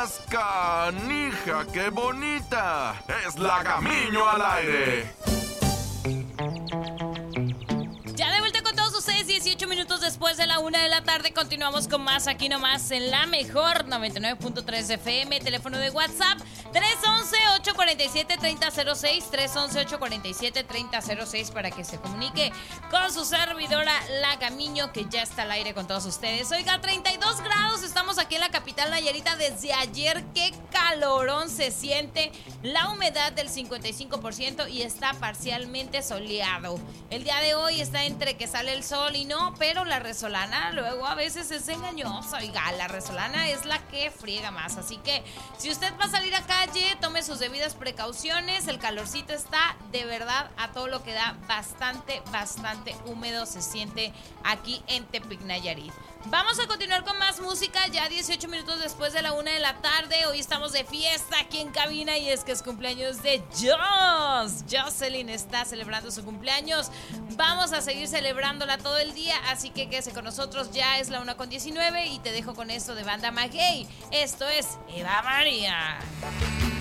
más canija que bonita. Es la Gamiño al aire. Ya de vuelta con todos ustedes, 18 minutos después de la 1 de la tarde. Continuamos con más aquí nomás en la mejor 99.3 FM. Teléfono de WhatsApp 311-847-3006, 311-847-3006 para que se comunique con su servidora La Gamiño, que ya está al aire con todos ustedes. Oiga, 32 grados, estamos aquí en la capital Nayarita desde ayer. Qué calorón se siente, la humedad del 55% y está parcialmente soleado. El día de hoy está entre que sale el sol y no, pero la resolana luego a veces es engañosa. Oiga, la resolana es la que friega más, así que si usted va a salir a calle, tome sus debidas precauciones. El calorcito está de verdad a todo lo que da, bastante húmedo se siente aquí en Tepic, Nayarit. Vamos a continuar con más música, ya 18 minutos después de la 1 de la tarde. Hoy estamos de fiesta aquí en cabina y es que es cumpleaños de Joss. Jocelyn está celebrando su cumpleaños. Vamos a seguir celebrándola todo el día, así que quédese con nosotros. Ya es la 1:19 y te dejo con esto de Banda Maguey. Esto es Eva María.